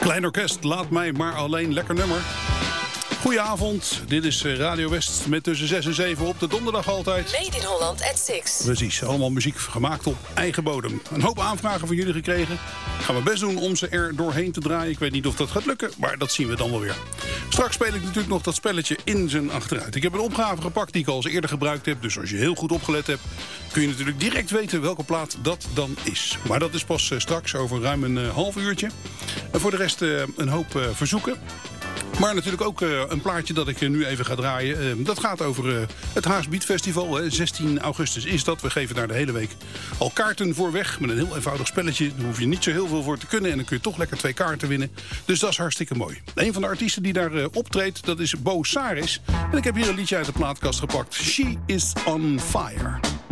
Klein orkest, laat mij maar alleen. Lekker nummer. Goedenavond, dit is Radio West met tussen 6 en 7 op de donderdag altijd. Made in Holland at 6. Precies, allemaal muziek gemaakt op eigen bodem. Een hoop aanvragen van jullie gekregen. Ik ga mijn best doen om ze er doorheen te draaien. Ik weet niet of dat gaat lukken, maar dat zien we dan wel weer. Straks speel ik natuurlijk nog dat spelletje in zijn achteruit. Ik heb een opgave gepakt die ik al eens eerder gebruikt heb. Dus als je heel goed opgelet hebt, kun je natuurlijk direct weten welke plaat dat dan is. Maar dat is pas straks over ruim een half uurtje. En voor de rest een hoop verzoeken. Maar natuurlijk ook een plaatje dat ik nu even ga draaien. Dat gaat over het Haags Beat Festival. 16 augustus is dat. We geven daar de hele week al kaarten voor weg. Met een heel eenvoudig spelletje. Daar hoef je niet zo heel veel voor te kunnen. En dan kun je toch lekker 2 kaarten winnen. Dus dat is hartstikke mooi. Een van de artiesten die daar optreedt, dat is Bo Saris. En ik heb hier een liedje uit de plaatkast gepakt. She is on Fire.